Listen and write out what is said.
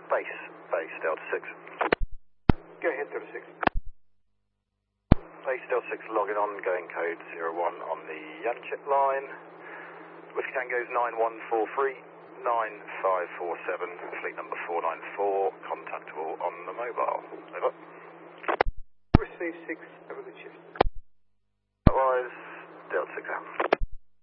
Base Delta 6. Go ahead, Delta 6. Base Delta 6 logging on, going code 01 on the Yanchep line. Whiskey Tango's 9143 9547, fleet number 494, contactable on the mobile. Over. Receive 6.